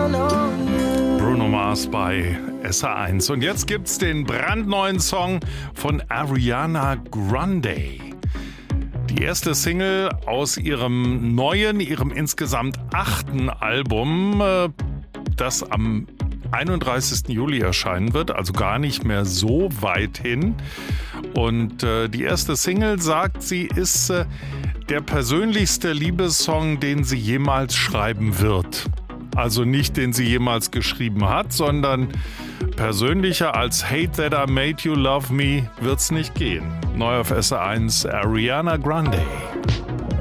Bruno Mars bei SR1. Und jetzt gibt's den brandneuen Song von Ariana Grande. Die erste Single aus ihrem insgesamt 8. Album, das am 31. Juli erscheinen wird, also gar nicht mehr so weit hin. Und die erste Single, sagt sie, ist der persönlichste Liebessong, den sie jemals schreiben wird. Also nicht, den sie jemals geschrieben hat, sondern persönlicher als Hate That I Made You Love Me wird's nicht gehen. Neu auf SR1, Ariana Grande.